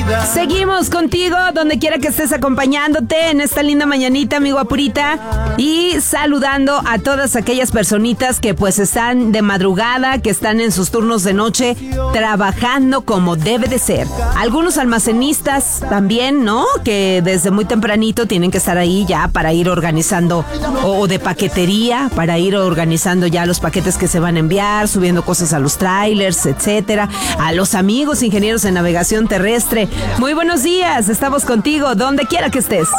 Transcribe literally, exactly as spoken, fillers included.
Seguimos contigo, donde quiera que estés acompañándote en esta linda mañanita, amigo Apurita, y saludando a todas aquellas personitas que pues están de madrugada, que están en sus turnos de noche, trabajando como debe de ser. Algunos almacenistas también, ¿no? Que desde muy tempranito tienen que estar ahí ya para ir organizando, o de paquetería, para ir organizando ya los paquetes que se van a enviar, subiendo cosas a los trailers, etcétera. A los amigos ingenieros en navegación terrestre, muy buenos días, estamos contigo, donde quiera que estés.